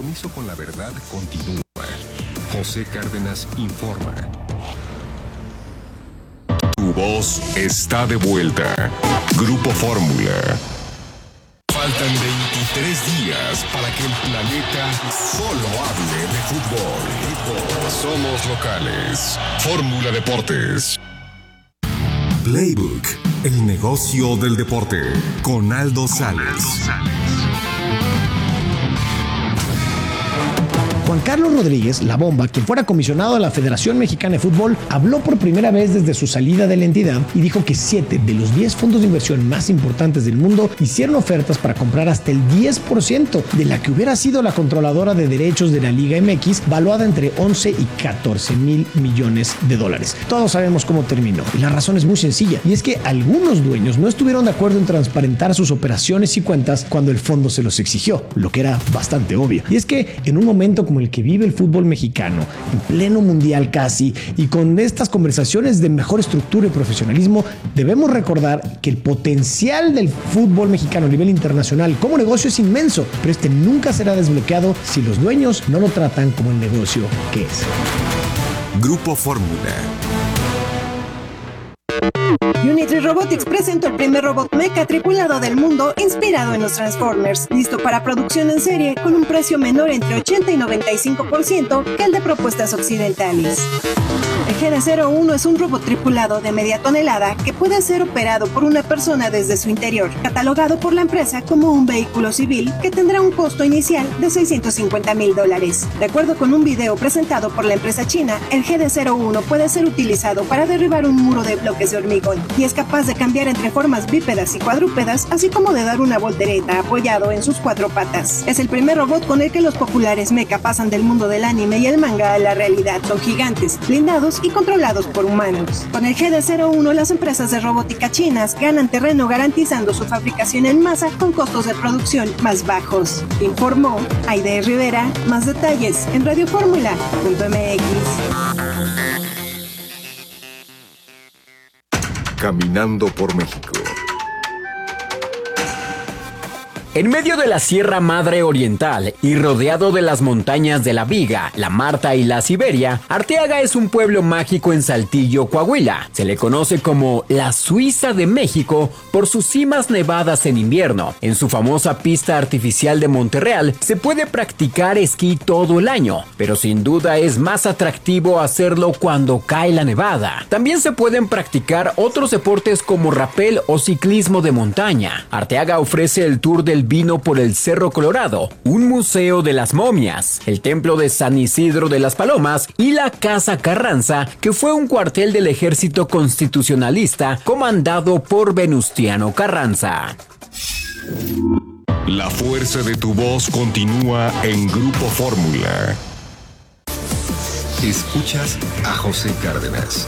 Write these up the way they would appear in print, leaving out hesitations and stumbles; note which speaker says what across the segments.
Speaker 1: compromiso con la verdad continúa. José Cárdenas informa. Tu voz está de vuelta. Grupo Fórmula. Faltan 23 días para que el planeta solo hable de fútbol. Somos locales. Fórmula Deportes. Playbook, el negocio del deporte, con Aldo Sales.
Speaker 2: Juan Carlos Rodríguez, La Bomba, quien fuera comisionado de la Federación Mexicana de Fútbol, habló por primera vez desde su salida de la entidad y dijo que 7 de los 10 fondos de inversión más importantes del mundo hicieron ofertas para comprar hasta el 10% de la que hubiera sido la controladora de derechos de la Liga MX, valuada entre 11 y 14 mil millones de dólares. Todos sabemos cómo terminó y la razón es muy sencilla, y es que algunos dueños no estuvieron de acuerdo en transparentar sus operaciones y cuentas cuando el fondo se los exigió, lo que era bastante obvio. Y es que en un momento como el que vive el fútbol mexicano, en pleno mundial casi, y con estas conversaciones de mejor estructura y profesionalismo, debemos recordar que el potencial del fútbol mexicano a nivel internacional como negocio es inmenso, pero este nunca será desbloqueado si los dueños no lo tratan como el negocio que es.
Speaker 1: Grupo Fórmula.
Speaker 3: Unitree Robotics presentó el primer robot mecha tripulado del mundo inspirado en los Transformers, listo para producción en serie con un precio menor entre 80 y 95% que el de propuestas occidentales. El GD-01 es un robot tripulado de media tonelada que puede ser operado por una persona desde su interior, catalogado por la empresa como un vehículo civil que tendrá un costo inicial de $650,000. De acuerdo con un video presentado por la empresa china, el GD-01 puede ser utilizado para derribar un muro de bloques de hormigón y es capaz de cambiar entre formas bípedas y cuadrúpedas, así como de dar una voltereta apoyado en sus 4 patas. Es el primer robot con el que los populares mecha pasan del mundo del anime y el manga a la realidad. Son gigantes, blindados y controlados por humanos. Con el GD-01, las empresas de robótica chinas ganan terreno garantizando su fabricación en masa con costos de producción más bajos. Informó Aide Rivera. Más detalles en radioformula.mx.
Speaker 1: Caminando por México.
Speaker 4: En medio de la Sierra Madre Oriental y rodeado de las montañas de la Viga, la Marta y la Siberia, Arteaga es un pueblo mágico en Saltillo, Coahuila. Se le conoce como la Suiza de México por sus cimas nevadas en invierno. En su famosa pista artificial de Monterreal se puede practicar esquí todo el año, pero sin duda es más atractivo hacerlo cuando cae la nevada. También se pueden practicar otros deportes como rapel o ciclismo de montaña. Arteaga ofrece el tour del vino por el Cerro Colorado, un museo de las momias, el templo de San Isidro de las Palomas y la Casa Carranza, que fue un cuartel del ejército constitucionalista comandado por Venustiano Carranza.
Speaker 1: La fuerza de tu voz continúa en Grupo Fórmula. Escuchas a José Cárdenas.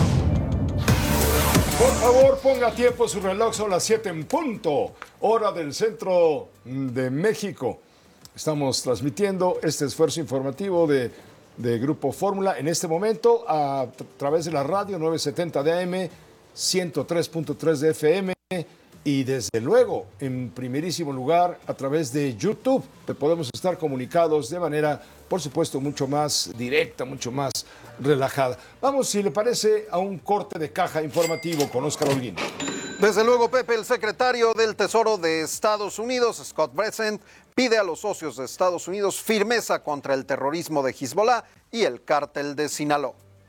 Speaker 5: Por favor, ponga tiempo su reloj, son las 7 en punto, hora del centro de México. Estamos transmitiendo este esfuerzo informativo de Grupo Fórmula en este momento a través de la radio 970 de AM, 103.3 de FM y desde luego, en primerísimo lugar, a través de YouTube. Podemos estar comunicados de manera, por supuesto, mucho más directa, mucho más relajada. Vamos, si le parece, a un corte de caja informativo con Óscar Holguín.
Speaker 6: Desde luego, Pepe, el secretario del Tesoro de Estados Unidos, Scott Bessent, pide a los socios de Estados Unidos firmeza contra el terrorismo de Hezbollah y el cártel de Sinaloa.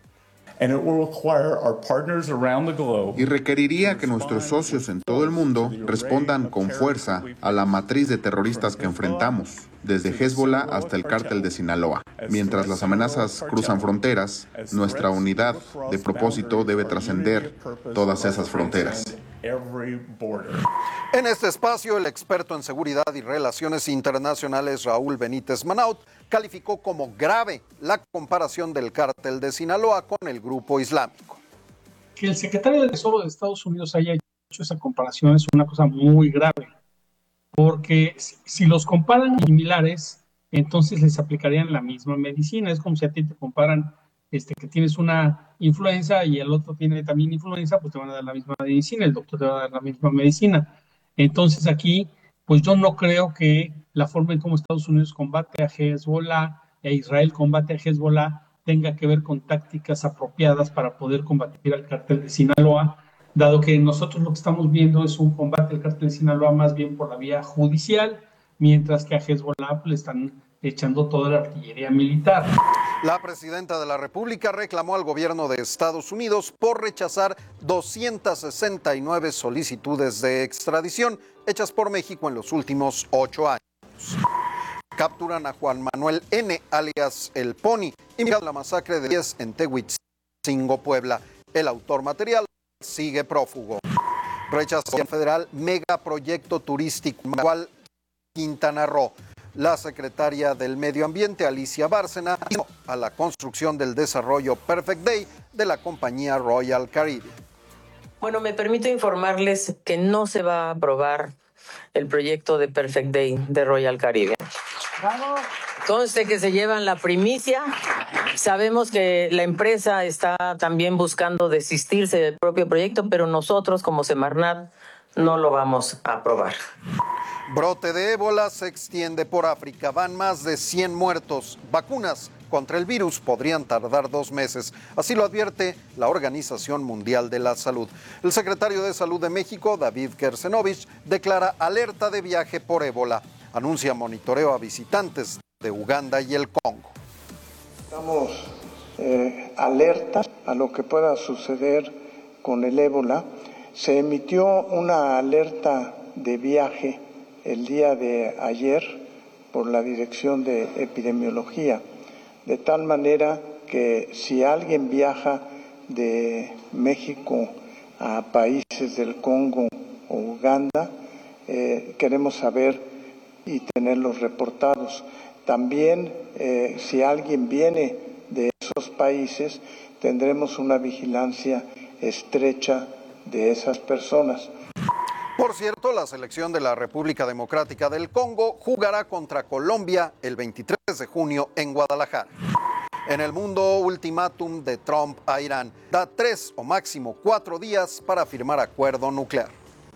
Speaker 7: Y requeriría que nuestros socios en todo el mundo respondan con fuerza a la matriz de terroristas que enfrentamos, desde Hezbollah hasta el cártel de Sinaloa. Mientras las amenazas cruzan fronteras, nuestra unidad de propósito debe trascender todas esas fronteras.
Speaker 6: En este espacio, el experto en seguridad y relaciones internacionales Raúl Benítez Manaut calificó como grave la comparación del cártel de Sinaloa con el grupo islámico.
Speaker 8: Que el secretario del Tesoro de Estados Unidos haya hecho esa comparación es una cosa muy grave, porque si los comparan similares, entonces les aplicarían la misma medicina. Es como si a ti te comparan que tienes una influenza y el otro tiene también influenza, pues te van a dar la misma medicina, el doctor te va a dar la misma medicina. Entonces aquí pues yo no creo que la forma en cómo Estados Unidos combate a Hezbollah e Israel combate a Hezbollah tenga que ver con tácticas apropiadas para poder combatir al cártel de Sinaloa, dado que nosotros lo que estamos viendo es un combate al cártel de Sinaloa más bien por la vía judicial, mientras que a Hezbollah le están echando toda la artillería militar.
Speaker 6: La presidenta de la República reclamó al gobierno de Estados Unidos por rechazar 269 solicitudes de extradición hechas por México en los últimos 8 años. Capturan a Juan Manuel N., alias El Pony, implicado en la masacre de 10 en Tehuitzingo, Puebla. El autor material sigue prófugo. Rechazación federal megaproyecto turístico Quintana Roo. La secretaria del Medio Ambiente, Alicia Bárcena, a la construcción del desarrollo Perfect Day de la compañía Royal Caribbean.
Speaker 9: Bueno, me permito informarles que no se va a aprobar el proyecto de Perfect Day de Royal Caribbean. Conste que se llevan la primicia. Sabemos que la empresa está también buscando desistirse del propio proyecto, pero nosotros como Semarnat no lo vamos a aprobar.
Speaker 6: Brote de ébola se extiende por África. Van más de 100 muertos. Vacunas contra el virus podrían tardar 2 meses. Así lo advierte la Organización Mundial de la Salud. El secretario de Salud de México, David Kersenovich, declara alerta de viaje por ébola. Anuncia monitoreo a visitantes de Uganda y el Congo.
Speaker 10: Estamos alerta a lo que pueda suceder con el ébola. Se emitió una alerta de viaje el día de ayer por la Dirección de Epidemiología, de tal manera que si alguien viaja de México a países del Congo o Uganda, queremos saber y tenerlos reportados. También si alguien viene de esos países, tendremos una vigilancia estrecha de esas personas.
Speaker 6: Por cierto, la selección de la República Democrática del Congo jugará contra Colombia el 23 de junio en Guadalajara. En el mundo, ultimátum de Trump a Irán. Da 3 o máximo 4 días para firmar acuerdo nuclear.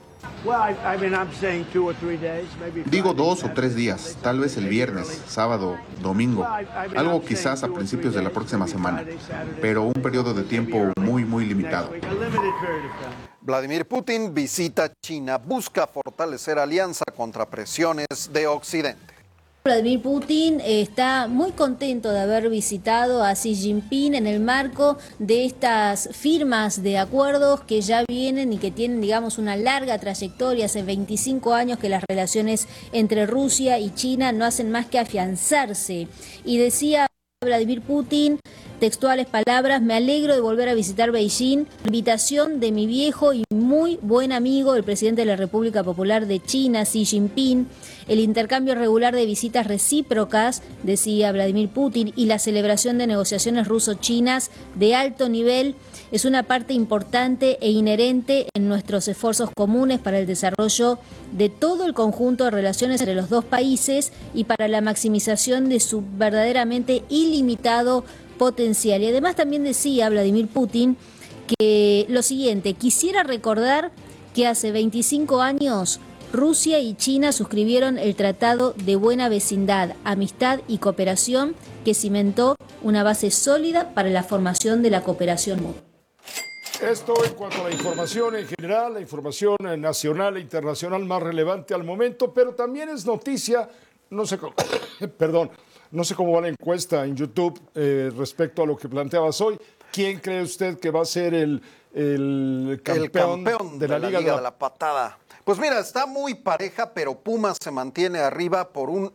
Speaker 7: Digo 2 o 3 días, tal vez el viernes, sábado, domingo, algo quizás a principios de la próxima semana, pero un periodo de tiempo muy limitado.
Speaker 6: Vladimir Putin visita China, busca fortalecer alianza contra presiones de Occidente.
Speaker 11: Vladimir Putin está muy contento de haber visitado a Xi Jinping en el marco de estas firmas de acuerdos que ya vienen y que tienen, digamos, una larga trayectoria. Hace 25 años que las relaciones entre Rusia y China no hacen más que afianzarse. Y decía Vladimir Putin, textuales palabras: me alegro de volver a visitar Beijing, invitación de mi viejo y muy buen amigo, el presidente de la República Popular de China, Xi Jinping. El intercambio regular de visitas recíprocas, decía Vladimir Putin, y la celebración de negociaciones ruso-chinas de alto nivel es una parte importante e inherente en nuestros esfuerzos comunes para el desarrollo de todo el conjunto de relaciones entre los dos países y para la maximización de su verdaderamente ilimitado potencial. Y además también decía Vladimir Putin que lo siguiente: quisiera recordar que hace 25 años Rusia y China suscribieron el Tratado de Buena Vecindad, Amistad y Cooperación, que cimentó una base sólida para la formación de la cooperación mutua.
Speaker 5: Esto en cuanto a la información en general, la información nacional e internacional más relevante al momento, pero también es noticia, no sé cómo, no sé cómo va la encuesta en YouTube respecto a lo que planteabas hoy. ¿Quién cree usted que va a ser el campeón de la Liga
Speaker 6: de la Patada? Pues mira, está muy pareja, pero Pumas se mantiene arriba por un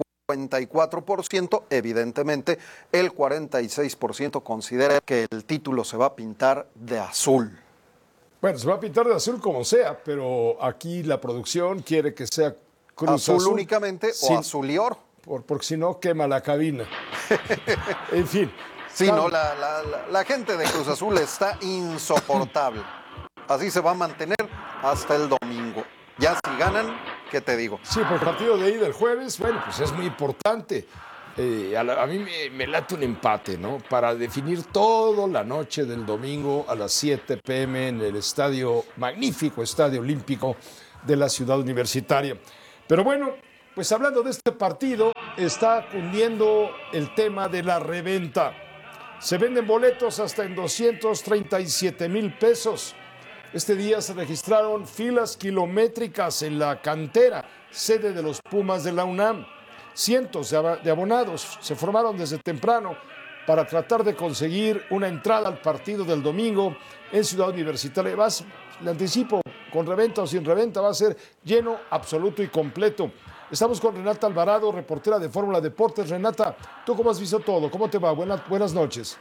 Speaker 6: 54%. Evidentemente, el 46% considera que el título se va a pintar de azul.
Speaker 5: Bueno, se va a pintar de azul como sea, pero aquí la producción quiere que sea Cruz
Speaker 6: azul únicamente o azul y oro.
Speaker 5: Porque si no, quema la cabina. En fin.
Speaker 6: Sí, no, la gente de Cruz Azul está insoportable. Así se va a mantener hasta el domingo. Ya si ganan, ¿qué te digo?
Speaker 5: Sí, por el partido de ida el jueves, bueno, pues es muy importante. A mí me late un empate, ¿no? Para definir toda la noche del domingo a las 7 p.m. en el magnífico Estadio Olímpico de la Ciudad Universitaria. Pero bueno, pues hablando de este partido, está cundiendo el tema de la reventa. Se venden boletos hasta en 237,000 pesos. Este día se registraron filas kilométricas en la cantera, sede de los Pumas de la UNAM. Cientos de abonados se formaron desde temprano para tratar de conseguir una entrada al partido del domingo en Ciudad Universitaria. Le anticipo, con reventa o sin reventa, va a ser lleno, absoluto y completo. Estamos con Renata Alvarado, reportera de Fórmula Deportes. Renata, ¿tú cómo has visto todo? ¿Cómo te va? Buenas noches.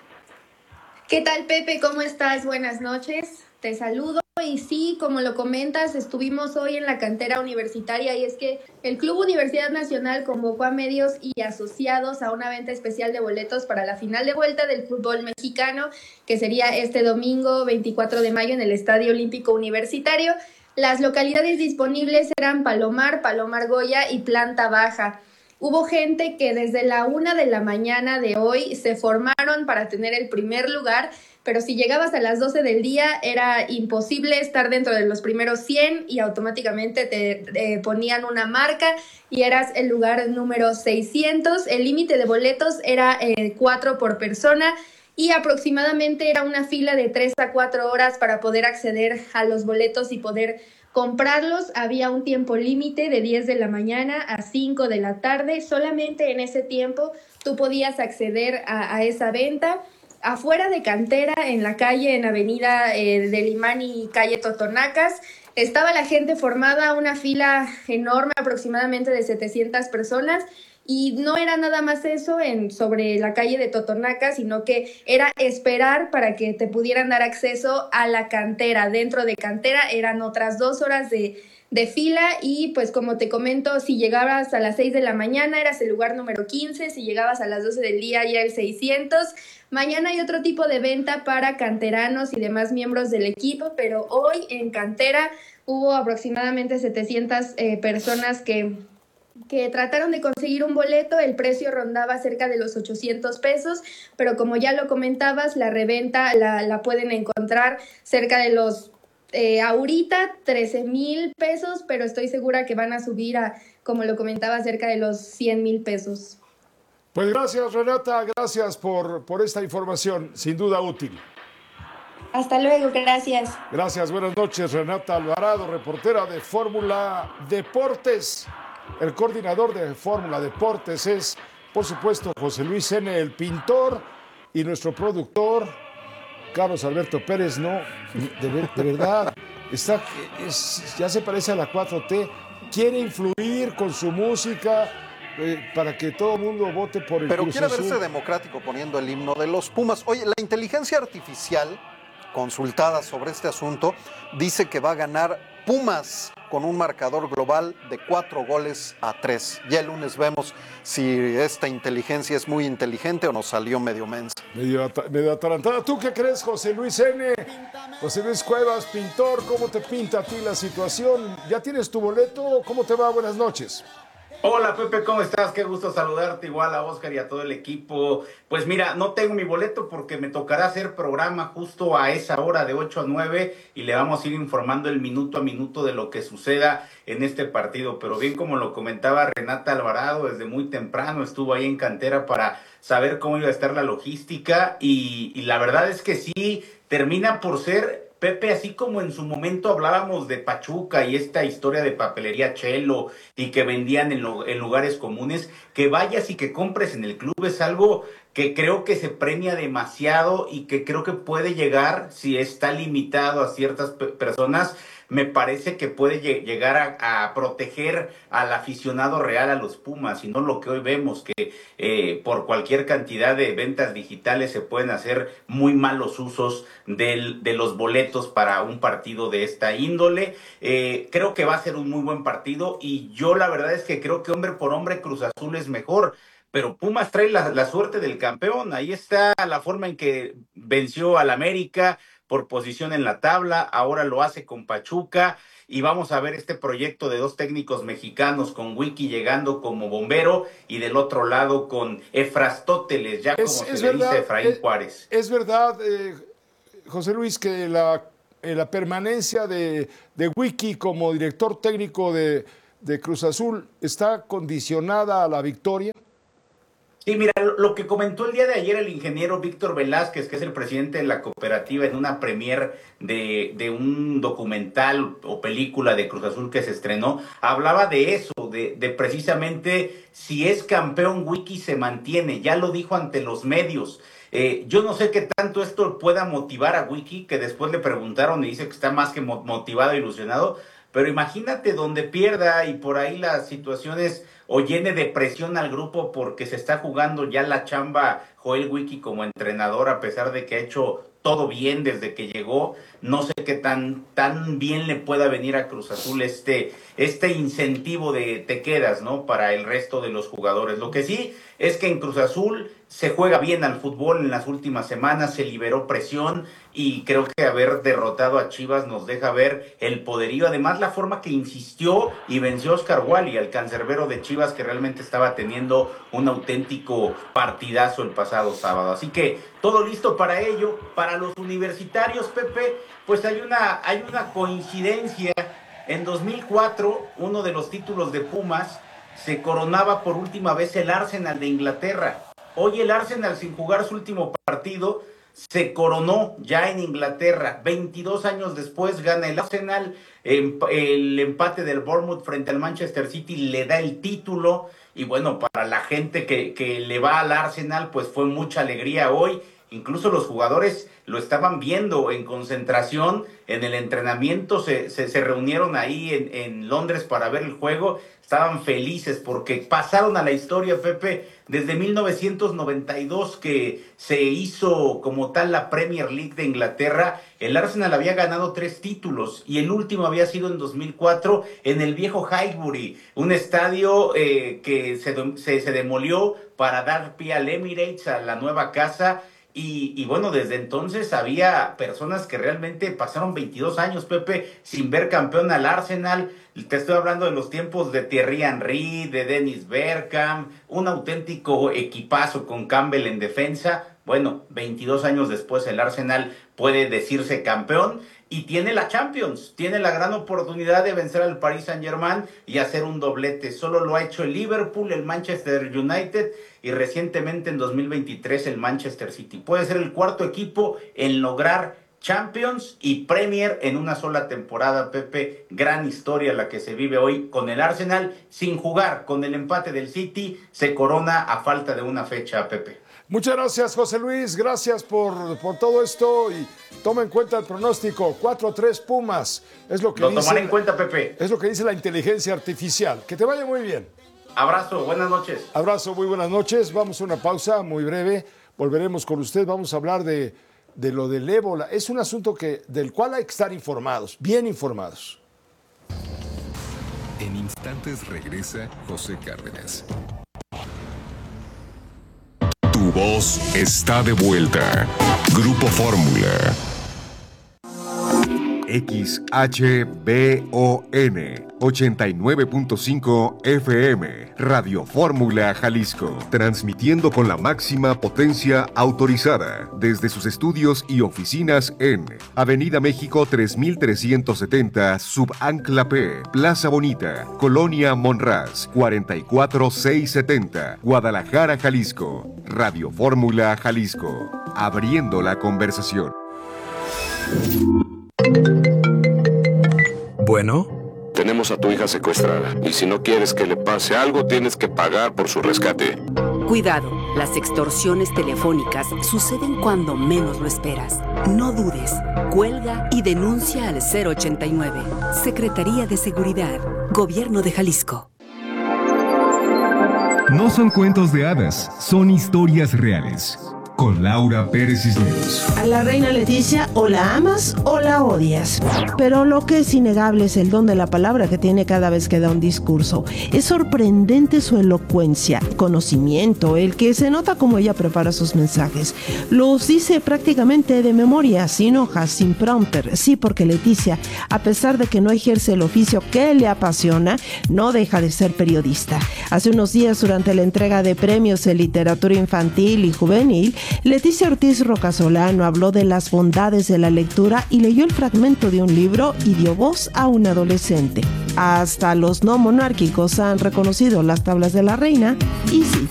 Speaker 12: ¿Qué tal, Pepe? ¿Cómo estás? Buenas noches. Te saludo y sí, como lo comentas, estuvimos hoy en la cantera universitaria y es que el Club Universidad Nacional convocó a medios y asociados a una venta especial de boletos para la final de vuelta del fútbol mexicano, que sería este domingo 24 de mayo en el Estadio Olímpico Universitario. Las localidades disponibles eran Palomar, Palomar Goya y Planta Baja. Hubo gente que desde la 1 de la mañana de hoy se formaron para tener el primer lugar, pero si llegabas a las 12 del día era imposible estar dentro de los primeros 100 y automáticamente te ponían una marca y eras el lugar número 600. El límite de boletos era 4 por persona y aproximadamente era una fila de 3 a 4 horas para poder acceder a los boletos y poder comprarlos. Había un tiempo límite de 10 de la mañana a 5 de la tarde. Solamente en ese tiempo tú podías acceder a esa venta. Afuera de cantera, en la calle, en Avenida del Imán y calle Totonacas, estaba la gente formada, una fila enorme, aproximadamente de 700 personas. Y no era nada más eso sobre la calle de Totonaca, sino que era esperar para que te pudieran dar acceso a la cantera. Dentro de cantera eran otras 2 horas de fila y pues como te comento, si llegabas a las 6 de la mañana eras el lugar número 15, si llegabas a las 12 del día ya el 600. Mañana hay otro tipo de venta para canteranos y demás miembros del equipo, pero hoy en cantera hubo aproximadamente 700 personas que trataron de conseguir un boleto. El precio rondaba cerca de los 800 pesos, pero como ya lo comentabas, la reventa la pueden encontrar cerca de los, ahorita 13,000 pesos, pero estoy segura que van a subir a, como lo comentaba, cerca de los 100,000 pesos.
Speaker 5: Pues gracias, Renata, gracias por esta información, sin duda útil.
Speaker 12: Hasta luego, gracias.
Speaker 5: Gracias, buenas noches, Renata Alvarado, reportera de Fórmula Deportes. El coordinador de Fórmula Deportes es, por supuesto, José Luis N., el pintor, y nuestro productor, Carlos Alberto Pérez. No, de verdad, ya se parece a la 4T, quiere influir con su música para que todo el mundo vote por el
Speaker 6: Pero
Speaker 5: Cruz
Speaker 6: quiere
Speaker 5: Azul.
Speaker 6: verse democrático poniendo el himno de los Pumas. Oye, la inteligencia artificial, consultada sobre este asunto, dice que va a ganar Pumas con un marcador global de 4-3. Ya el lunes vemos si esta inteligencia es muy inteligente o nos salió medio mensa.
Speaker 5: Medio atarantada. ¿Tú qué crees, José Luis N.? José Luis Cuevas, pintor, ¿cómo te pinta a ti la situación? ¿Ya tienes tu boleto? ¿Cómo te va? Buenas noches.
Speaker 13: Hola Pepe, ¿cómo estás? Qué gusto saludarte, igual a Oscar y a todo el equipo. Pues mira, no tengo mi boleto porque me tocará hacer programa justo a esa hora de 8 a 9 y le vamos a ir informando el minuto a minuto de lo que suceda en este partido. Pero bien como lo comentaba Renata Alvarado, desde muy temprano estuvo ahí en cantera para saber cómo iba a estar la logística y la verdad es que sí, termina por ser... Pepe, así como en su momento hablábamos de Pachuca y esta historia de papelería Chelo y que vendían en lugares comunes, que vayas y que compres en el club es algo que creo que se premia demasiado y que creo que puede llegar, si está limitado a ciertas personas, me parece que puede llegar a proteger al aficionado real a los Pumas, y no lo que hoy vemos, que por cualquier cantidad de ventas digitales se pueden hacer muy malos usos de los boletos para un partido de esta índole. Creo que va a ser un muy buen partido y yo la verdad es que creo que hombre por hombre Cruz Azul es mejor. Pero Pumas trae la suerte del campeón. Ahí está la forma en que venció al América por posición en la tabla, ahora lo hace con Pachuca y vamos a ver este proyecto de 2 técnicos mexicanos con Wiki llegando como bombero y del otro lado con Efrastóteles, ya como se le dice a Efraín Juárez.
Speaker 5: Es verdad, José Luis, que la permanencia de Wiki como director técnico de de Cruz Azul está condicionada a la victoria?
Speaker 13: Sí, mira, lo que comentó el día de ayer el ingeniero Víctor Velázquez, que es el presidente de la cooperativa, en una premier de un documental o película de Cruz Azul que se estrenó, hablaba de eso, de precisamente si es campeón Wiki se mantiene, ya lo dijo ante los medios. Yo no sé qué tanto esto pueda motivar a Wiki, que después le preguntaron y dice que está más que motivado, ilusionado, pero imagínate donde pierda y por ahí las situaciones o llene de presión al grupo porque se está jugando ya la chamba Joel Wiki como entrenador, a pesar de que ha hecho todo bien desde que llegó. No sé qué tan bien le pueda venir a Cruz Azul este incentivo de te quedas, ¿no? Para el resto de los jugadores. Lo que sí es que en Cruz Azul se juega bien al fútbol en las últimas semanas, se liberó presión y creo que haber derrotado a Chivas nos deja ver el poderío. Además, la forma que insistió y venció a Oscar Wally, al cancerbero de Chivas, que realmente estaba teniendo un auténtico partidazo el pasado sábado. Así que todo listo para ello. Para los universitarios, Pepe, pues hay una coincidencia. En 2004, uno de los títulos de Pumas se coronaba por última vez el Arsenal de Inglaterra. Hoy el Arsenal, sin jugar su último partido, se coronó ya en Inglaterra. 22 años después gana el Arsenal. El empate del Bournemouth frente al Manchester City le da el título. Y bueno, para la gente que le va al Arsenal, pues fue mucha alegría hoy. Incluso los jugadores lo estaban viendo en concentración, en el entrenamiento, se reunieron ahí en Londres para ver el juego. Estaban felices porque pasaron a la historia, Pepe, desde 1992 que se hizo como tal la Premier League de Inglaterra. El Arsenal había ganado 3 títulos y el último había sido en 2004 en el viejo Highbury, un estadio que se demolió para dar pie al Emirates, a la nueva casa. Y bueno, desde entonces había personas que realmente pasaron 22 años, Pepe, sin ver campeón al Arsenal. Te estoy hablando de los tiempos de Thierry Henry, de Dennis Bergkamp, un auténtico equipazo con Campbell en defensa. Bueno, 22 años después el Arsenal puede decirse campeón y tiene la Champions, tiene la gran oportunidad de vencer al Paris Saint-Germain y hacer un doblete. Solo lo ha hecho el Liverpool, el Manchester United y recientemente en 2023 el Manchester City. Puede ser el cuarto equipo en lograr Champions y Premier en una sola temporada, Pepe. Gran historia la que se vive hoy con el Arsenal sin jugar, con el empate del City, se corona a falta de una fecha, Pepe.
Speaker 5: Muchas gracias, José Luis, gracias por todo esto y toma en cuenta el pronóstico, 4-3 Pumas, es lo que
Speaker 13: lo tomaré en cuenta, Pepe.
Speaker 5: Es lo que dice la inteligencia artificial. Que te vaya muy bien.
Speaker 13: Abrazo, buenas noches.
Speaker 5: Abrazo, muy buenas noches, vamos a una pausa muy breve, volveremos con usted, vamos a hablar de lo del ébola. Es un asunto del cual hay que estar informados, bien informados.
Speaker 1: En instantes regresa José Cárdenas. Tu voz está de vuelta. Grupo Fórmula. XHBON 89.5 FM, Radio Fórmula Jalisco, transmitiendo con la máxima potencia autorizada desde sus estudios y oficinas en Avenida México 3370, Subancla P, Plaza Bonita, Colonia Monraz, 44670, Guadalajara, Jalisco. Radio Fórmula Jalisco, abriendo la conversación.
Speaker 14: Bueno, tenemos a tu hija secuestrada y si no quieres que le pase algo, tienes que pagar por su rescate.
Speaker 15: Cuidado, las extorsiones telefónicas suceden cuando menos lo esperas. No dudes, cuelga y denuncia al 089. Secretaría de Seguridad, Gobierno de Jalisco.
Speaker 1: No son cuentos de hadas, son historias reales. Con Laura Pérez Cisneros.
Speaker 16: A la reina Leticia o la amas o la odias. Pero lo que es innegable es el don de la palabra que tiene cada vez que da un discurso. Es sorprendente su elocuencia, conocimiento, el que se nota como ella prepara sus mensajes. Los dice prácticamente de memoria, sin hojas, sin prompter. Sí, porque Leticia, a pesar de que no ejerce el oficio que le apasiona, no deja de ser periodista. Hace unos días, durante la entrega de premios en literatura infantil y juvenil, Leticia Ortiz Rocasolano habló de las bondades de la lectura y leyó el fragmento de un libro y dio voz a un adolescente. Hasta los no monárquicos han reconocido las tablas de la reina y sí.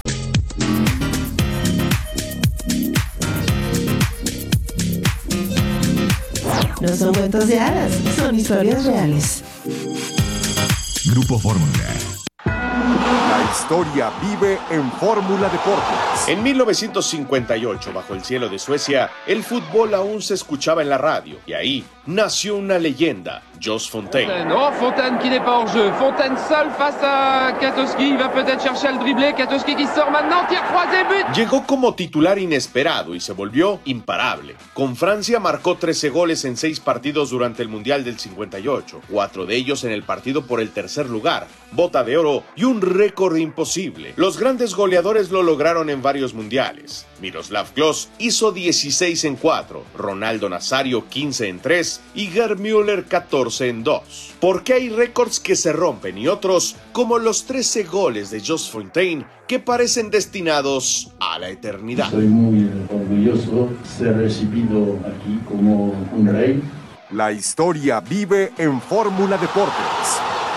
Speaker 16: No son cuentos de hadas, son historias reales.
Speaker 1: Grupo Fórmula. La historia vive en Fórmula Deportes.
Speaker 17: En 1958, bajo el cielo de Suecia, el fútbol aún se escuchaba en la radio y ahí nació una leyenda, Jos Fontaine.
Speaker 18: Oh, Fontaine qui n'est pas hors jeu. Fontaine seul face à Katowski. Il va peut-être chercher al dribblé. Katowski qui sort maintenant. Tir croisé, but.
Speaker 17: Llegó como titular inesperado y se volvió imparable. Con Francia marcó 13 goles en 6 partidos durante el Mundial del 58, 4 de ellos en el partido por el tercer lugar, bota de oro y un récord imposible. Los grandes goleadores lo lograron en varios mundiales. Miroslav Klose hizo 16 en 4, Ronaldo Nazario 15 en 3 y Gerd Müller 14 en 2. Porque hay récords que se rompen y otros, como los 13 goles de Jos Fontaine, que parecen destinados a la eternidad.
Speaker 19: Soy muy orgulloso de ser recibido aquí como un rey.
Speaker 1: La historia vive en Fórmula Deportes.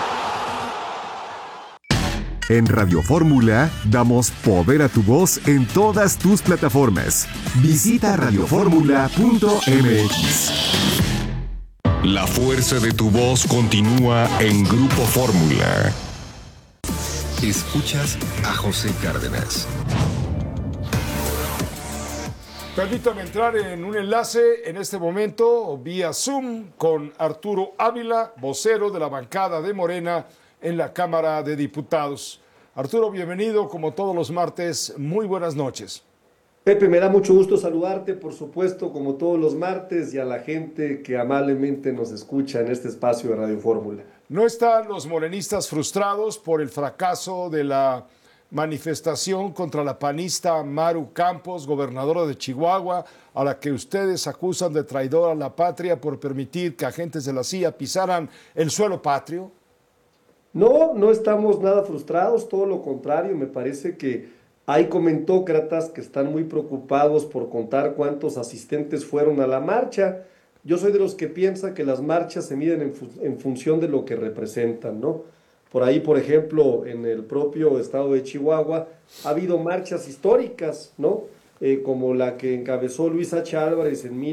Speaker 1: En Radio Fórmula damos poder a tu voz en todas tus plataformas. Visita radioformula.mx. La fuerza de tu voz continúa en Grupo Fórmula. Escuchas a José Cárdenas.
Speaker 5: Permítame entrar en un enlace en este momento vía Zoom con Arturo Ávila, vocero de la bancada de Morena en la Cámara de Diputados. Arturo, bienvenido como todos los martes. Muy buenas noches.
Speaker 20: Pepe, me da mucho gusto saludarte, por supuesto, como todos los martes, y a la gente que amablemente nos escucha en este espacio de Radio Fórmula.
Speaker 5: ¿No están los morenistas frustrados por el fracaso de la manifestación contra la panista Maru Campos, gobernadora de Chihuahua, a la que ustedes acusan de traidora a la patria por permitir que agentes de la CIA pisaran el suelo patrio?
Speaker 20: No, no estamos nada frustrados, todo lo contrario. Me parece que hay comentócratas que están muy preocupados por contar cuántos asistentes fueron a la marcha. Yo soy de los que piensa que las marchas se miden en función de lo que representan, ¿no? Por ahí, por ejemplo, en el propio estado de Chihuahua ha habido marchas históricas, ¿no? Como la que encabezó Luis H. Álvarez en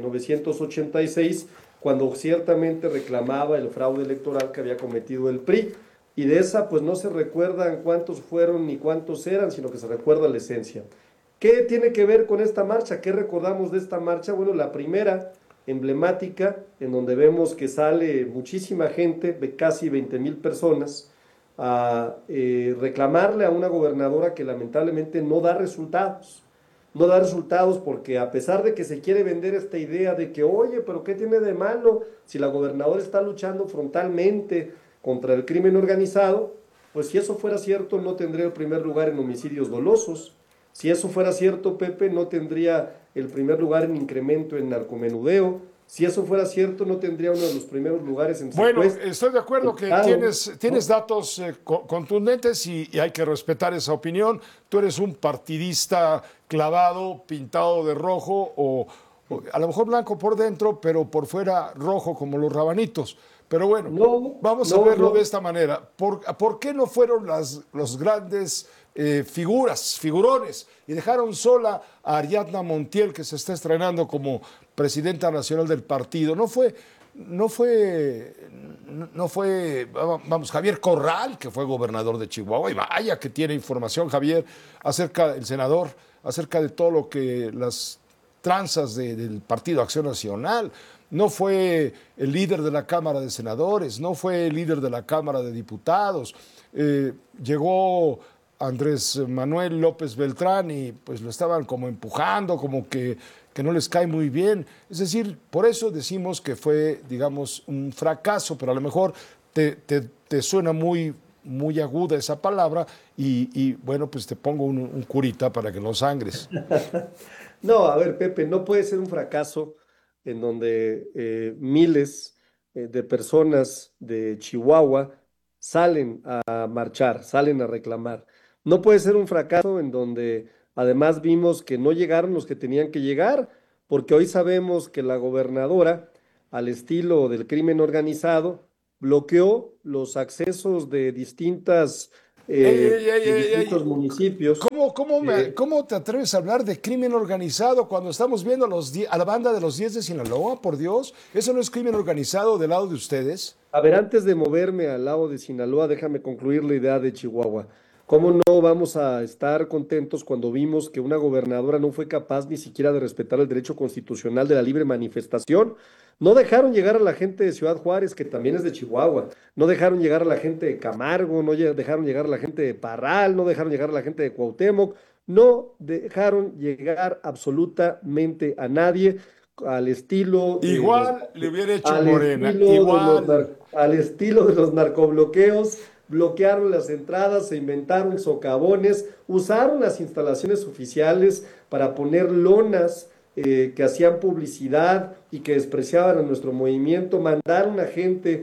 Speaker 20: 1986, cuando ciertamente reclamaba el fraude electoral que había cometido el PRI. Y de esa pues no se recuerdan cuántos fueron ni cuántos eran, sino que se recuerda la esencia. ¿Qué tiene que ver con esta marcha? ¿Qué recordamos de esta marcha? Bueno, la primera, emblemática, en donde vemos que sale muchísima gente, casi 20,000 personas, a reclamarle a una gobernadora que lamentablemente no da resultados. No da resultados porque a pesar de que se quiere vender esta idea de que, oye, pero ¿qué tiene de malo si la gobernadora está luchando frontalmente contra el crimen organizado? Pues si eso fuera cierto, no tendría el primer lugar en homicidios dolosos. Si eso fuera cierto, Pepe, no tendría el primer lugar en incremento en narcomenudeo. Si eso fuera cierto, no tendría uno de los primeros lugares en secuestro.
Speaker 5: Bueno, estoy de acuerdo que tienes datos contundentes y hay que respetar esa opinión. Tú eres un partidista clavado, pintado de rojo o a lo mejor blanco por dentro, pero por fuera rojo como los rabanitos. Pero bueno, vamos a verlo de esta manera. ¿Por qué no fueron los grandes figurones y dejaron sola a Ariadna Montiel, que se está estrenando como presidenta nacional del partido? No fue, Javier Corral, que fue gobernador de Chihuahua, y vaya que tiene información Javier el senador, acerca de todo lo que las tranzas del Partido Acción Nacional. No fue el líder de la Cámara de Senadores, no fue el líder de la Cámara de Diputados. Llegó Andrés Manuel López Beltrán y pues lo estaban como empujando, como que no les cae muy bien. Es decir, por eso decimos que fue, digamos, un fracaso, pero a lo mejor te suena muy aguda esa palabra y bueno, pues te pongo un curita para que no sangres.
Speaker 20: No, a ver, Pepe, no puede ser un fracaso en donde miles de personas de Chihuahua salen a marchar, salen a reclamar. No puede ser un fracaso en donde Además vimos que no llegaron los que tenían que llegar, porque hoy sabemos que la gobernadora, al estilo del crimen organizado, bloqueó los accesos de distintos municipios.
Speaker 5: ¿Cómo te atreves a hablar de crimen organizado cuando estamos viendo a la banda de los 10 de Sinaloa? Por Dios, ¿eso no es crimen organizado del lado de ustedes?
Speaker 20: A ver, antes de moverme al lado de Sinaloa, déjame concluir la idea de Chihuahua. ¿Cómo no vamos a estar contentos cuando vimos que una gobernadora no fue capaz ni siquiera de respetar el derecho constitucional de la libre manifestación? No dejaron llegar a la gente de Ciudad Juárez, que también es de Chihuahua. No dejaron llegar a la gente de Camargo, no dejaron llegar a la gente de Parral, no dejaron llegar a la gente de Cuauhtémoc. No dejaron llegar absolutamente a nadie al estilo...
Speaker 5: Igual le hubiera hecho Morena. Igual.
Speaker 20: Al estilo de los narcobloqueos. Bloquearon las entradas, se inventaron socavones, usaron las instalaciones oficiales para poner lonas que hacían publicidad y que despreciaban a nuestro movimiento, mandaron a gente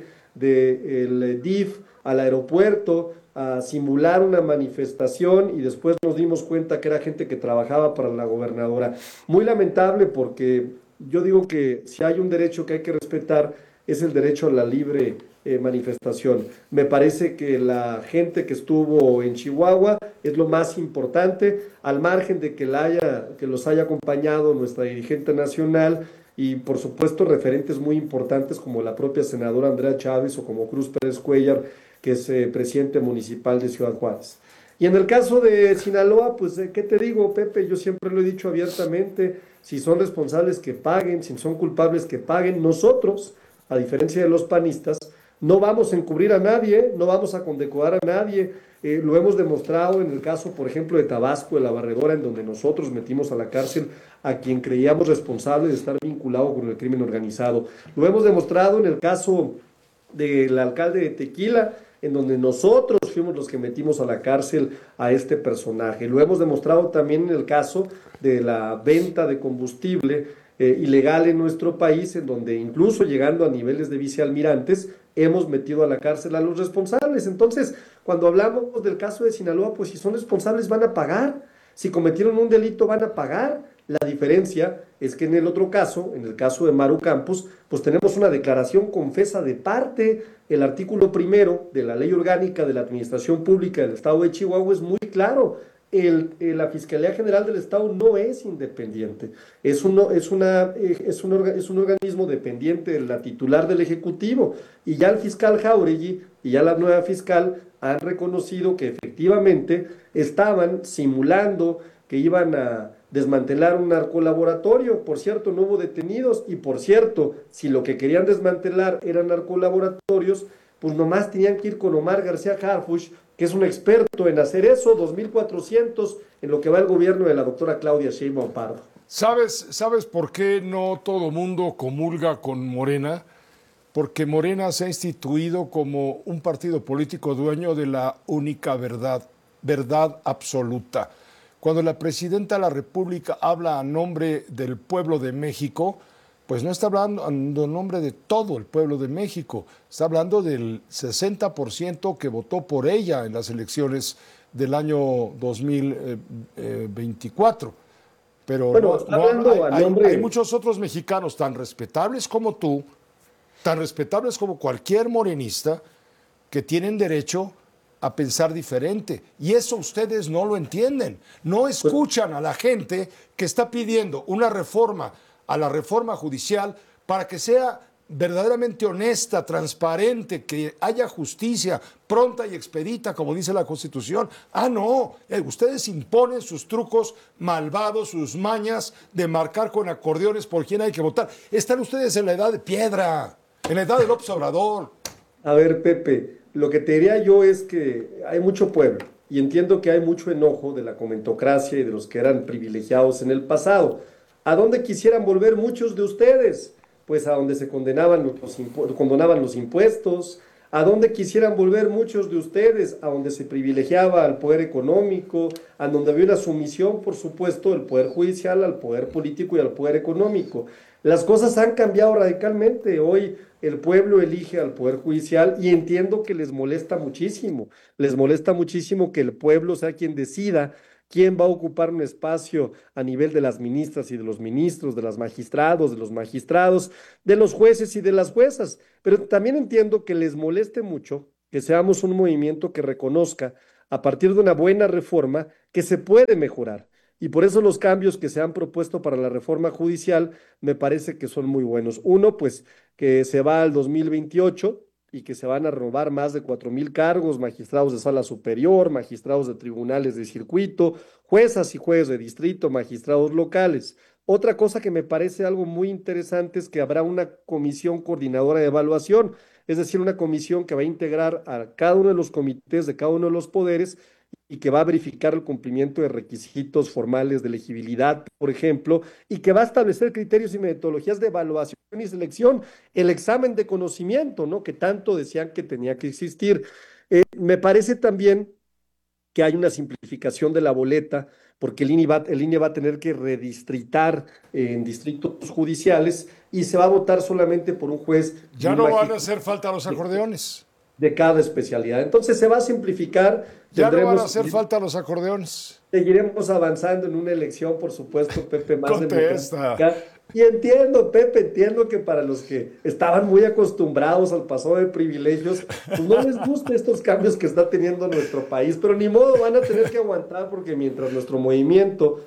Speaker 20: del DIF al aeropuerto a simular una manifestación y después nos dimos cuenta que era gente que trabajaba para la gobernadora. Muy lamentable, porque yo digo que si hay un derecho que hay que respetar es el derecho a la libre manifestación. Me parece que la gente que estuvo en Chihuahua es lo más importante, al margen de que los haya acompañado nuestra dirigente nacional y por supuesto referentes muy importantes como la propia senadora Andrea Chávez o como Cruz Pérez Cuellar, que es presidente municipal de Ciudad Juárez. Y en el caso de Sinaloa, pues, ¿qué te digo, Pepe? Yo siempre lo he dicho abiertamente, si son responsables que paguen, si son culpables que paguen. Nosotros, a diferencia de los panistas, no vamos a encubrir a nadie, no vamos a condecorar a nadie. Lo hemos demostrado en el caso, por ejemplo, de Tabasco, de La Barredora, en donde nosotros metimos a la cárcel a quien creíamos responsable de estar vinculado con el crimen organizado. Lo hemos demostrado en el caso del alcalde de Tequila, en donde nosotros fuimos los que metimos a la cárcel a este personaje. Lo hemos demostrado también en el caso de la venta de combustible ilegal en nuestro país, en donde incluso llegando a niveles de vicealmirantes hemos metido a la cárcel a los responsables. Entonces, cuando hablamos del caso de Sinaloa, pues si son responsables van a pagar, si cometieron un delito van a pagar. La diferencia es que en el otro caso, en el caso de Maru Campos, pues tenemos una declaración confesa de parte. El artículo 1 de la Ley Orgánica de la Administración Pública del Estado de Chihuahua es muy claro. La Fiscalía General del Estado no es independiente, es un organismo dependiente de la titular del Ejecutivo, y ya el fiscal Jáuregui y ya la nueva fiscal han reconocido que efectivamente estaban simulando que iban a desmantelar un narcolaboratorio. Por cierto, no hubo detenidos, y por cierto, si lo que querían desmantelar eran narcolaboratorios, pues nomás tenían que ir con Omar García Harfuch, que es un experto en hacer eso, 2,400 en lo que va el gobierno de la doctora Claudia Sheinbaum Pardo.
Speaker 5: ¿Sabes por qué no todo mundo comulga con Morena? Porque Morena se ha instituido como un partido político dueño de la única verdad absoluta. Cuando la presidenta de la República habla a nombre del pueblo de México, pues no está hablando en nombre de todo el pueblo de México, está hablando del 60% que votó por ella en las elecciones del año 2024. Pero bueno, hay muchos otros mexicanos tan respetables como tú, tan respetables como cualquier morenista, que tienen derecho a pensar diferente. Y eso ustedes no lo entienden. No escuchan a la gente que está pidiendo una reforma a la reforma judicial para que sea verdaderamente honesta, transparente, que haya justicia pronta y expedita, como dice la Constitución. No, ustedes imponen sus trucos malvados, sus mañas de marcar con acordeones por quién hay que votar. Están ustedes en la edad de piedra, en la edad del López Obrador.
Speaker 20: A ver, Pepe, lo que te diría yo es que hay mucho pueblo, y entiendo que hay mucho enojo de la comentocracia y de los que eran privilegiados en el pasado. ¿A dónde quisieran volver muchos de ustedes? Pues a donde se condonaban los impuestos. ¿A dónde quisieran volver muchos de ustedes? A donde se privilegiaba al poder económico, a donde había una sumisión, por supuesto, del poder judicial al poder político y al poder económico. Las cosas han cambiado radicalmente. Hoy el pueblo elige al poder judicial, y entiendo que les molesta muchísimo que el pueblo sea quien decida quién va a ocupar un espacio a nivel de las ministras y de los ministros, de los magistrados, de los jueces y de las juezas. Pero también entiendo que les moleste mucho que seamos un movimiento que reconozca, a partir de una buena reforma, que se puede mejorar. Y por eso los cambios que se han propuesto para la reforma judicial me parece que son muy buenos. Uno, pues, que se va al 2028 y que se van a renovar más de 4,000 cargos, magistrados de sala superior, magistrados de tribunales de circuito, juezas y jueces de distrito, magistrados locales. Otra cosa que me parece algo muy interesante es que habrá una comisión coordinadora de evaluación, es decir, una comisión que va a integrar a cada uno de los comités de cada uno de los poderes y que va a verificar el cumplimiento de requisitos formales de elegibilidad, por ejemplo, y que va a establecer criterios y metodologías de evaluación y selección, el examen de conocimiento, ¿no?, que tanto decían que tenía que existir. Me parece también que hay una simplificación de la boleta, porque el INE va a tener que redistritar en distritos judiciales y se va a votar solamente por un juez.
Speaker 5: Ya no van a hacer falta los acordeones.
Speaker 20: De cada especialidad. Entonces se va a simplificar.
Speaker 5: Ya no van a hacer falta los acordeones.
Speaker 20: Seguiremos avanzando en una elección, por supuesto, Pepe, más
Speaker 5: democrática.
Speaker 20: Y entiendo, Pepe, entiendo que para los que estaban muy acostumbrados al pasado de privilegios, pues no les gusta estos cambios que está teniendo nuestro país, pero ni modo, van a tener que aguantar, porque mientras nuestro movimiento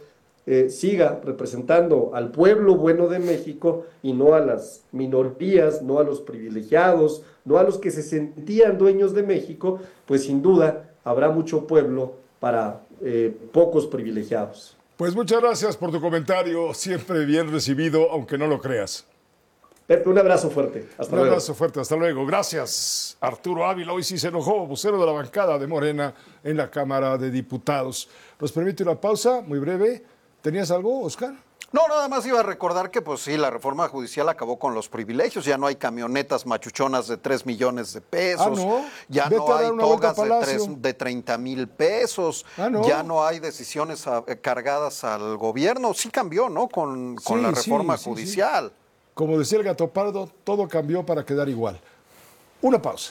Speaker 20: siga representando al pueblo bueno de México y no a las minorías, no a los privilegiados, no a los que se sentían dueños de México, pues sin duda habrá mucho pueblo para pocos privilegiados.
Speaker 5: Pues muchas gracias por tu comentario, siempre bien recibido, aunque no lo creas.
Speaker 20: Pepe, un abrazo fuerte. Hasta luego.
Speaker 5: Un abrazo fuerte, hasta luego. Gracias, Arturo Ávila. Hoy sí se enojó, vocero de la bancada de Morena en la Cámara de Diputados. ¿Nos permite una pausa muy breve? ¿Tenías algo, Oscar?
Speaker 6: No, nada más iba a recordar que, pues sí, la reforma judicial acabó con los privilegios. Ya no hay camionetas machuchonas de 3 millones de pesos.
Speaker 5: ¿no?
Speaker 6: Ya no hay togas de 30,000 pesos.
Speaker 5: ¿No?
Speaker 6: Ya no hay decisiones cargadas al gobierno. Sí cambió, ¿no? Con la reforma judicial.
Speaker 5: Sí. Como decía el Gato Pardo, todo cambió para quedar igual. Una pausa.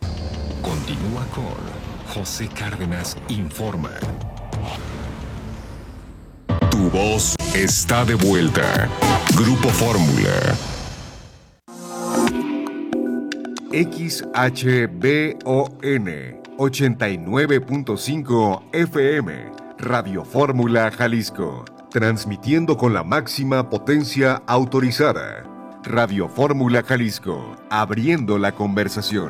Speaker 1: Continúa con José Cárdenas Informa. Tu voz está de vuelta. Grupo Fórmula. XHBON 89.5 FM. Radio Fórmula Jalisco. Transmitiendo con la máxima potencia autorizada. Radio Fórmula Jalisco. Abriendo la conversación.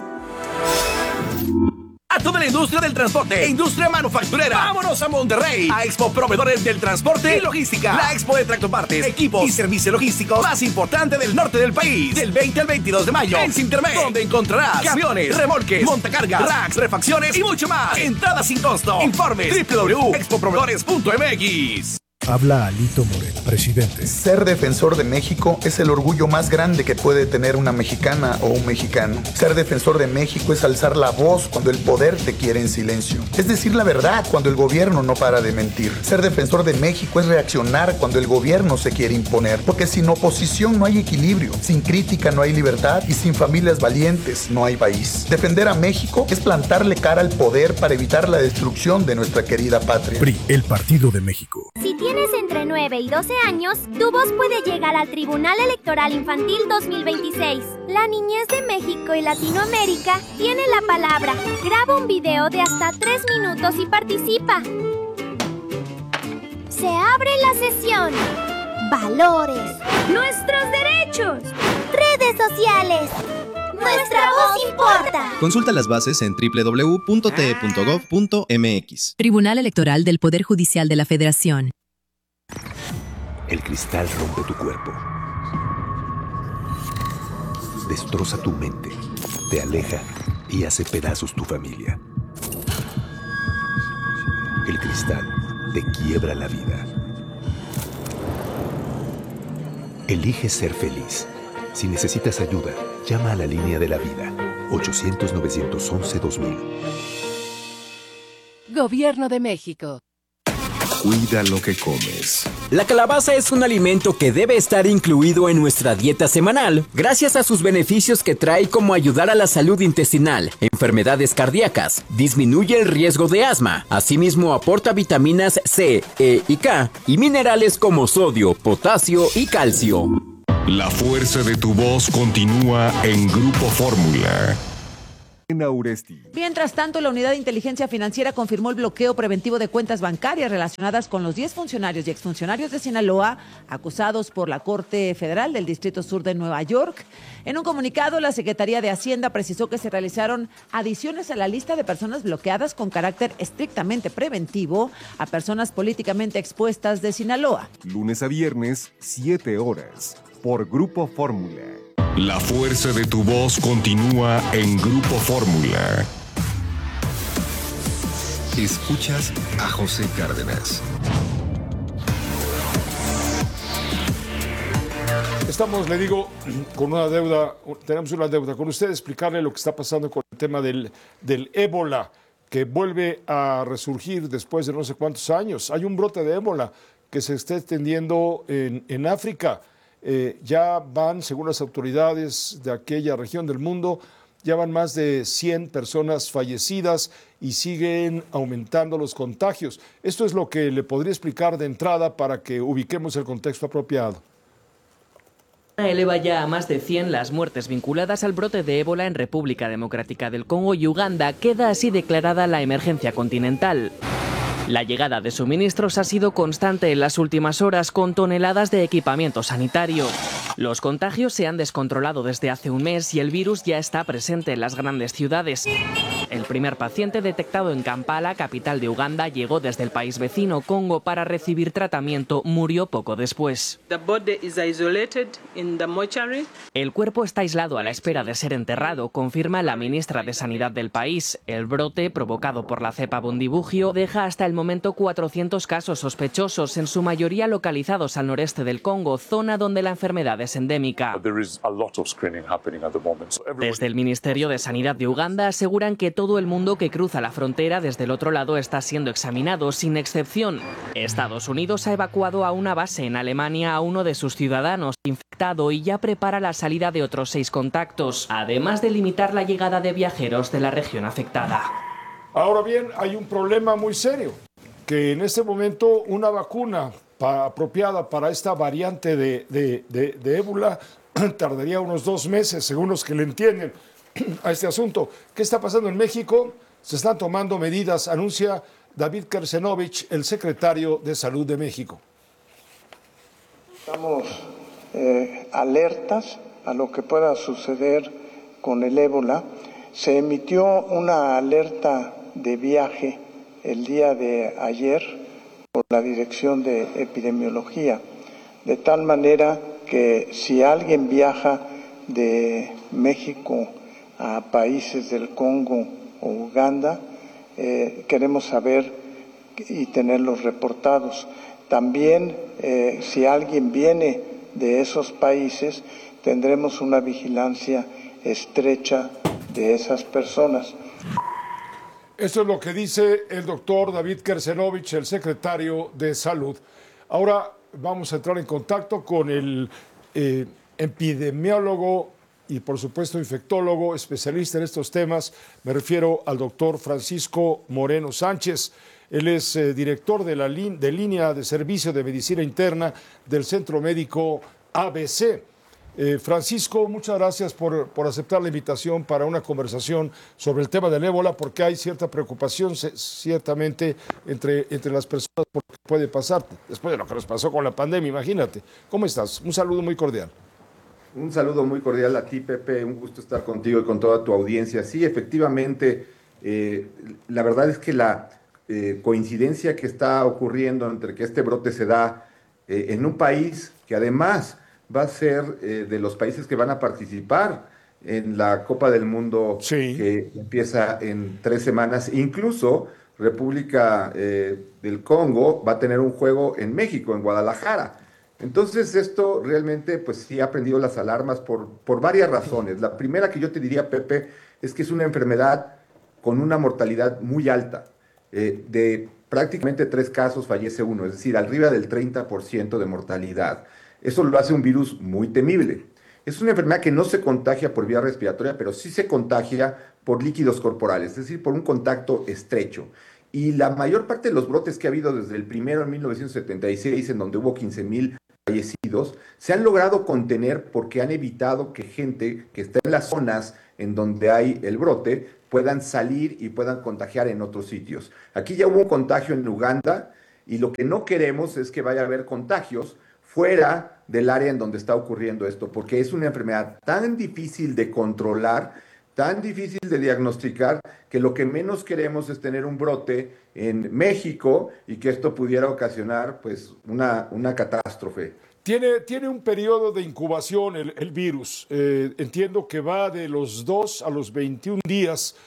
Speaker 21: A toda la industria del transporte e industria manufacturera. ¡Vámonos a Monterrey! A Expo Proveedores del Transporte y Logística. La expo de tractopartes, equipos y servicio logístico más importante del norte del país. Del 20 al 22 de mayo en Sintermex, donde encontrarás camiones, remolques, montacargas, racks, refacciones y mucho más. Entrada sin costo. Informes www.expoproveedores.mx.
Speaker 22: Habla Alito Moreno, presidente.
Speaker 23: Ser defensor de México es el orgullo más grande que puede tener una mexicana o un mexicano. Ser defensor de México es alzar la voz cuando el poder te quiere en silencio. Es decir la verdad cuando el gobierno no para de mentir. Ser defensor de México es reaccionar cuando el gobierno se quiere imponer. Porque sin oposición no hay equilibrio, sin crítica no hay libertad y sin familias valientes no hay país. Defender a México es plantarle cara al poder para evitar la destrucción de nuestra querida patria.
Speaker 22: PRI, el Partido de México.
Speaker 24: Si tienes entre 9 y 12 años, tu voz puede llegar al Tribunal Electoral Infantil 2026. La niñez de México y Latinoamérica tiene la palabra. Graba un video de hasta 3 minutos y participa. Se abre la sesión. Valores. Nuestros derechos. Redes sociales. Nuestra voz importa.
Speaker 25: Consulta las bases en www.te.gov.mx.
Speaker 26: Tribunal Electoral del Poder Judicial de la Federación.
Speaker 27: El cristal rompe tu cuerpo. Destroza tu mente, te aleja y hace pedazos tu familia. El cristal te quiebra la vida. Elige ser feliz. Si necesitas ayuda, llama a la línea de la vida, 800-911-2000.
Speaker 28: Gobierno de México.
Speaker 1: Cuida lo que comes.
Speaker 2: La calabaza es un alimento que debe estar incluido en nuestra dieta semanal, gracias a sus beneficios que trae, como ayudar a la salud intestinal, enfermedades cardíacas, disminuye el riesgo de asma, asimismo aporta vitaminas C, E y K y minerales como sodio, potasio y calcio.
Speaker 1: La fuerza de tu voz continúa en Grupo Fórmula.
Speaker 3: Mientras tanto, la Unidad de Inteligencia Financiera confirmó el bloqueo preventivo de cuentas bancarias relacionadas con los 10 funcionarios y exfuncionarios de Sinaloa acusados por la Corte Federal del Distrito Sur de Nueva York. En un comunicado, la Secretaría de Hacienda precisó que se realizaron adiciones a la lista de personas bloqueadas con carácter estrictamente preventivo a personas políticamente expuestas de Sinaloa.
Speaker 1: Lunes a viernes, 7 horas, por Grupo Fórmula. La fuerza de tu voz continúa en Grupo Fórmula. Escuchas a José Cárdenas.
Speaker 5: Estamos, le digo, con una deuda, tenemos una deuda con usted, explicarle lo que está pasando con el tema del ébola, que vuelve a resurgir después de no sé cuántos años. Hay un brote de ébola que se está extendiendo en África. Ya van, según las autoridades de aquella región del mundo, ya van más de 100 personas fallecidas y siguen aumentando los contagios. Esto es lo que le podría explicar de entrada para que ubiquemos el contexto apropiado.
Speaker 4: Eleva ya a más de 100 las muertes vinculadas al brote de ébola en República Democrática del Congo y Uganda. Queda así declarada la emergencia continental. La llegada de suministros ha sido constante en las últimas horas, con toneladas de equipamiento sanitario. Los contagios se han descontrolado desde hace un mes y el virus ya está presente en las grandes ciudades. El primer paciente detectado en Kampala, capital de Uganda, llegó desde el país vecino, Congo, para recibir tratamiento. Murió poco después. El cuerpo está aislado a la espera de ser enterrado, confirma la ministra de Sanidad del país. El brote, provocado por la cepa Bundibugyo, deja hasta el momento 400 casos sospechosos, en su mayoría localizados al noreste del Congo, zona donde la enfermedad es endémica. Desde el Ministerio de Sanidad de Uganda aseguran que todo el mundo que cruza la frontera desde el otro lado está siendo examinado, sin excepción. Estados Unidos ha evacuado a una base en Alemania a uno de sus ciudadanos infectado y ya prepara la salida de otros 6 contactos, además de limitar la llegada de viajeros de la región afectada.
Speaker 5: Ahora bien, hay un problema muy serio, que en este momento una vacuna apropiada para esta variante de ébola tardaría unos 2 meses, según los que le entienden a este asunto. ¿Qué está pasando en México? Se están tomando medidas, anuncia David Kersenovich, el secretario de Salud de México.
Speaker 8: Estamos alertas a lo que pueda suceder con el ébola. Se emitió una alerta de viaje el día de ayer por la Dirección de Epidemiología, de tal manera que si alguien viaja de México a países del Congo o Uganda, queremos saber y tenerlos reportados. También, si alguien viene de esos países, tendremos una vigilancia estrecha de esas personas.
Speaker 5: Esto es lo que dice el doctor David Kersenovich, el secretario de Salud. Ahora vamos a entrar en contacto con el epidemiólogo y, por supuesto, infectólogo, especialista en estos temas. Me refiero al doctor Francisco Moreno Sánchez. Él es director de la línea de servicio de medicina interna del Centro Médico ABC. Francisco, muchas gracias por aceptar la invitación para una conversación sobre el tema del ébola, porque hay cierta preocupación ciertamente entre las personas por lo que puede pasar después de lo que nos pasó con la pandemia, imagínate. ¿Cómo estás? Un saludo muy cordial.
Speaker 9: Un saludo muy cordial a ti, Pepe, un gusto estar contigo y con toda tu audiencia. Sí, efectivamente, la verdad es que la coincidencia que está ocurriendo entre que este brote se da en un país que además va a ser de los países que van a participar en la Copa del Mundo, que empieza en 3 semanas. Incluso República del Congo va a tener un juego en México, en Guadalajara. Entonces esto realmente pues sí ha prendido las alarmas por varias razones. La primera que yo te diría, Pepe, es que es una enfermedad con una mortalidad muy alta. De prácticamente 3 casos fallece uno, es decir, arriba del 30% de mortalidad. Eso lo hace un virus muy temible. Es una enfermedad que no se contagia por vía respiratoria, pero sí se contagia por líquidos corporales, es decir, por un contacto estrecho. Y la mayor parte de los brotes que ha habido desde el primero en 1976, en donde hubo 15,000 fallecidos, se han logrado contener porque han evitado que gente que está en las zonas en donde hay el brote puedan salir y puedan contagiar en otros sitios. Aquí ya hubo un contagio en Uganda y lo que no queremos es que vaya a haber contagios fuera del área en donde está ocurriendo esto, porque es una enfermedad tan difícil de controlar, tan difícil de diagnosticar, que lo que menos queremos es tener un brote en México y que esto pudiera ocasionar pues una catástrofe.
Speaker 5: Tiene un periodo de incubación el virus. Entiendo que va de los 2 a los 21 días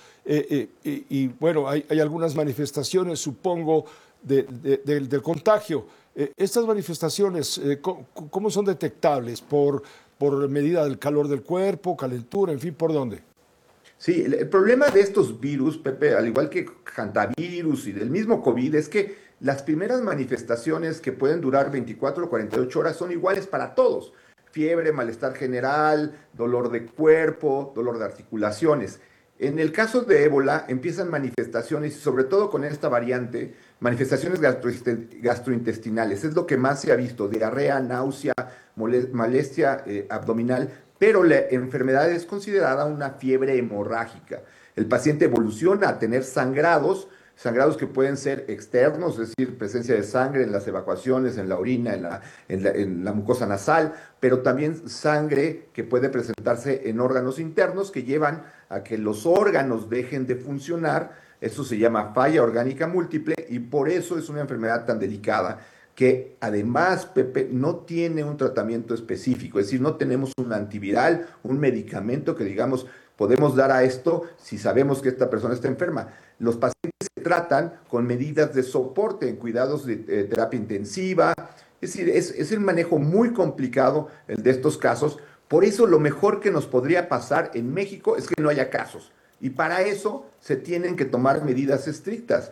Speaker 5: y bueno, hay algunas manifestaciones, supongo, del contagio. Estas manifestaciones, ¿cómo son detectables? ¿Por medida del calor del cuerpo, calentura, en fin, por dónde?
Speaker 9: Sí, el problema de estos virus, Pepe, al igual que hantavirus y del mismo COVID, es que las primeras manifestaciones que pueden durar 24 o 48 horas son iguales para todos. Fiebre, malestar general, dolor de cuerpo, dolor de articulaciones. En el caso de ébola empiezan manifestaciones, y sobre todo con esta variante, manifestaciones gastrointestinales. Es lo que más se ha visto, diarrea, náusea, molestia abdominal, pero la enfermedad es considerada una fiebre hemorrágica. El paciente evoluciona a tener sangrados que pueden ser externos, es decir, presencia de sangre en las evacuaciones, en la orina, en la mucosa nasal, pero también sangre que puede presentarse en órganos internos que llevan a que los órganos dejen de funcionar. Eso se llama falla orgánica múltiple y por eso es una enfermedad tan delicada que además, Pepe, no tiene un tratamiento específico, es decir, no tenemos un antiviral, un medicamento que digamos podemos dar a esto si sabemos que esta persona está enferma. Los pacientes se tratan con medidas de soporte en cuidados de terapia intensiva, es decir, es un manejo muy complicado el de estos casos. Por eso lo mejor que nos podría pasar en México es que no haya casos. Y para eso se tienen que tomar medidas estrictas.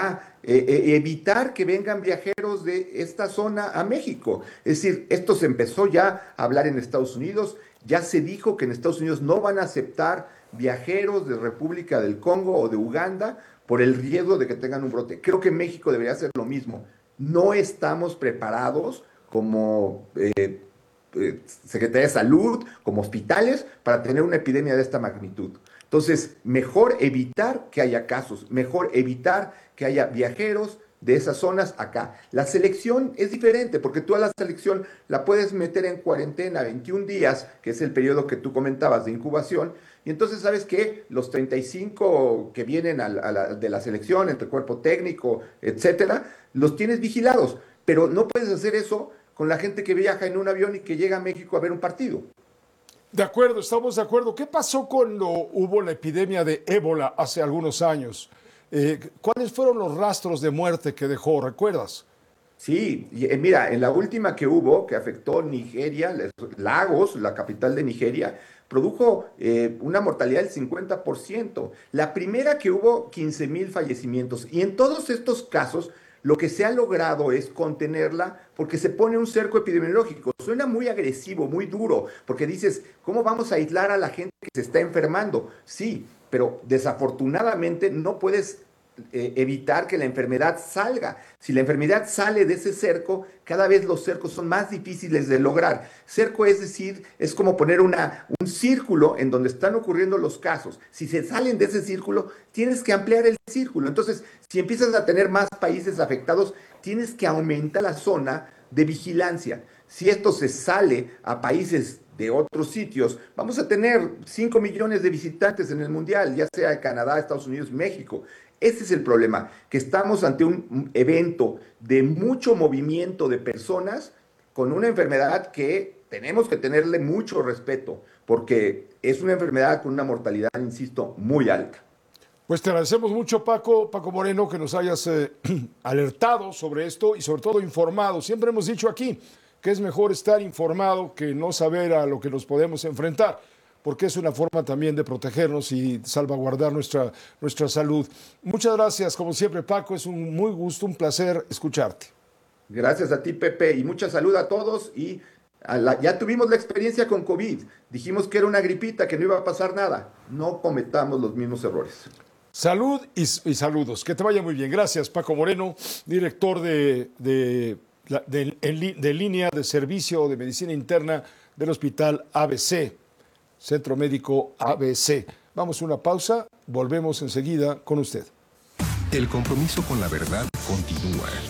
Speaker 9: Evitar que vengan viajeros de esta zona a México. Es decir, esto se empezó ya a hablar en Estados Unidos. Ya se dijo que en Estados Unidos no van a aceptar viajeros de República del Congo o de Uganda por el riesgo de que tengan un brote. Creo que México debería hacer lo mismo. No estamos preparados como Secretaría de Salud, como hospitales, para tener una epidemia de esta magnitud. Entonces, mejor evitar que haya casos, mejor evitar que haya viajeros de esas zonas acá. La selección es diferente, porque tú a la selección la puedes meter en cuarentena 21 días, que es el periodo que tú comentabas de incubación, y entonces, ¿sabes qué? Los 35 que vienen de la selección, entre cuerpo técnico, etcétera, los tienes vigilados, pero no puedes hacer eso con la gente que viaja en un avión y que llega a México a ver un partido.
Speaker 5: De acuerdo, estamos de acuerdo. ¿Qué pasó cuando hubo la epidemia de ébola hace algunos años? ¿Cuáles fueron los rastros de muerte que dejó? ¿Recuerdas?
Speaker 9: Sí, mira, en la última que hubo, que afectó Nigeria, Lagos, la capital de Nigeria, produjo una mortalidad del 50%. La primera que hubo, 15,000 fallecimientos. Y en todos estos casos, lo que se ha logrado es contenerla porque se pone un cerco epidemiológico. Suena muy agresivo, muy duro, porque dices, ¿cómo vamos a aislar a la gente que se está enfermando? Sí, pero desafortunadamente no puedes evitar que la enfermedad salga. Si la enfermedad sale de ese cerco, cada vez los cercos son más difíciles de lograr. Cerco es decir, es como poner un círculo en donde están ocurriendo los casos. Si se salen de ese círculo, tienes que ampliar el círculo. Entonces, si empiezas a tener más países afectados, tienes que aumentar la zona de vigilancia. Si esto se sale a países de otros sitios, vamos a tener 5 millones de visitantes en el Mundial, ya sea de Canadá, Estados Unidos, México. Ese es el problema, que estamos ante un evento de mucho movimiento de personas con una enfermedad que tenemos que tenerle mucho respeto, porque es una enfermedad con una mortalidad, insisto, muy alta.
Speaker 5: Pues te agradecemos mucho, Paco Moreno, que nos hayas alertado sobre esto y sobre todo informado. Siempre hemos dicho aquí que es mejor estar informado que no saber a lo que nos podemos enfrentar. porque es una forma también de protegernos y salvaguardar nuestra salud. Muchas gracias, como siempre, Paco, es un muy gusto, un placer escucharte.
Speaker 9: Gracias a ti, Pepe, y mucha salud a todos. Y ya tuvimos la experiencia con COVID. Dijimos que era una gripita, que no iba a pasar nada. No cometamos los mismos errores.
Speaker 5: Salud y saludos. Que te vaya muy bien. Gracias, Paco Moreno, director de línea de servicio de medicina interna del Hospital ABC, Centro Médico ABC. Vamos a una pausa, volvemos enseguida con usted.
Speaker 1: El compromiso con la verdad continúa.